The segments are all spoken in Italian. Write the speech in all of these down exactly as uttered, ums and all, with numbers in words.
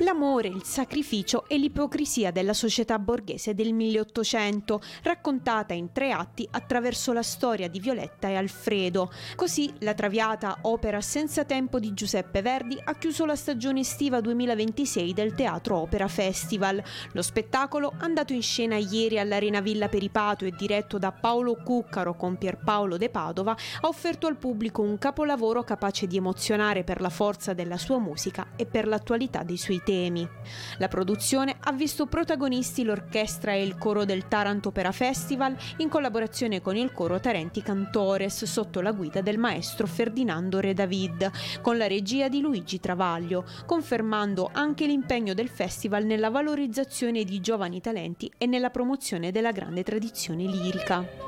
L'amore, il sacrificio e l'ipocrisia della società borghese del milleottocento, raccontata in tre atti attraverso la storia di Violetta e Alfredo. Così la Traviata, opera senza tempo di Giuseppe Verdi, ha chiuso la stagione estiva duemilaventisei del Teatro Opera Festival. Lo spettacolo, andato in scena ieri all'Arena Villa Peripato e diretto da Paolo Cuccaro con Pierpaolo De Padova, ha offerto al pubblico un capolavoro capace di emozionare per la forza della sua musica e per l'attualità dei suoi temi. La produzione ha visto protagonisti l'orchestra e il coro del Taranto Opera Festival in collaborazione con il coro Tarenti Cantores sotto la guida del maestro Ferdinando Re David, con la regia di Luigi Travaglio, confermando anche l'impegno del festival nella valorizzazione di giovani talenti e nella promozione della grande tradizione lirica.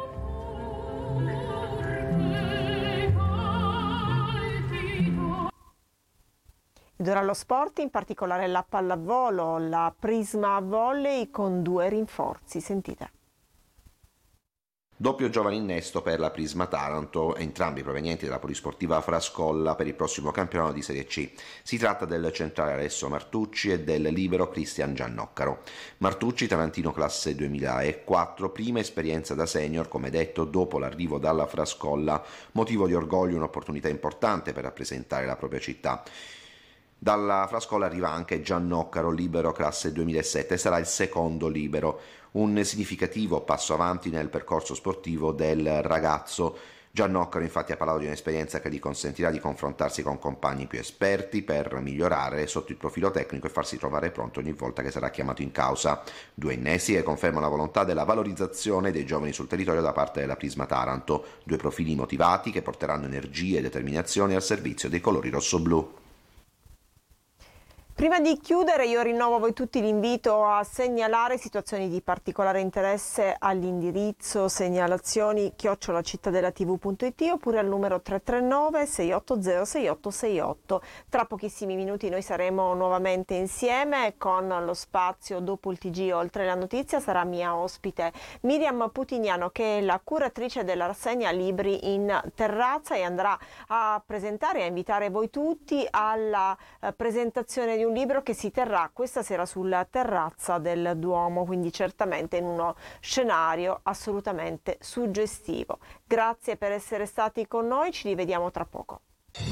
Ed ora lo sport, in particolare la pallavolo, la Prisma Volley con due rinforzi. Sentite. Doppio giovane innesto per la Prisma Taranto, entrambi provenienti dalla Polisportiva Frascolla per il prossimo campionato di Serie C. Si tratta del centrale Alessio Martucci e del libero Cristian Giannoccaro. Martucci, tarantino classe duemilaquattro, prima esperienza da senior, come detto, dopo l'arrivo dalla Frascolla, motivo di orgoglio, un'opportunità importante per rappresentare la propria città. Dalla Frascolla arriva anche Giannoccaro, libero classe duemilasette, sarà il secondo libero, un significativo passo avanti nel percorso sportivo del ragazzo. Giannoccaro infatti ha parlato di un'esperienza che gli consentirà di confrontarsi con compagni più esperti per migliorare sotto il profilo tecnico e farsi trovare pronto ogni volta che sarà chiamato in causa. Due innesti che confermano la volontà della valorizzazione dei giovani sul territorio da parte della Prisma Taranto, due profili motivati che porteranno energie e determinazione al servizio dei colori rossoblù. Prima di chiudere io rinnovo a voi tutti l'invito a segnalare situazioni di particolare interesse all'indirizzo segnalazioni chiocciola cittadellativ punto it oppure al numero tre tre nove sei otto zero sei otto sei otto. Tra pochissimi minuti noi saremo nuovamente insieme con lo spazio dopo il T G oltre la notizia. Sarà mia ospite Miriam Putignano, che è la curatrice della rassegna Libri in Terrazza, e andrà a presentare e a invitare voi tutti alla eh, presentazione di un libro che si terrà questa sera sulla terrazza del Duomo, quindi certamente in uno scenario assolutamente suggestivo. Grazie per essere stati con noi, ci rivediamo tra poco.